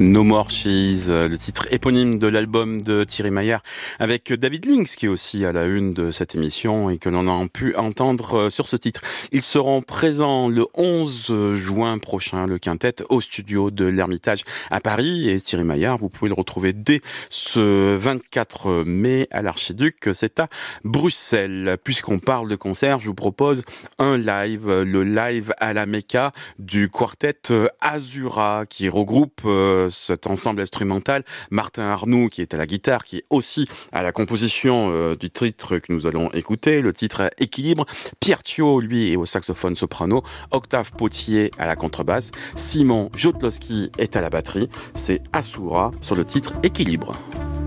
No More Cheese, le titre éponyme de l'album de Thierry Maillard, avec David Links qui est aussi à la une de cette émission et que l'on a pu entendre sur ce titre. Ils seront présents le 11 juin prochain, le quintet, au studio de l'Ermitage à Paris. Et Thierry Maillard, vous pouvez le retrouver dès ce 24 mai à l'Archiduc, c'est à Bruxelles. Puisqu'on parle de concert, je vous propose un live, le live à la Mecca du quartet Azura, qui regroupe cet ensemble instrumental. Martin Arnoux qui est à la guitare, qui est aussi à la composition du titre que nous allons écouter, le titre Équilibre. Pierre Thiaud, lui, est au saxophone soprano. Octave Potier à la contrebasse. Simon Jotlowski est à la batterie. C'est Azura sur le titre Équilibre.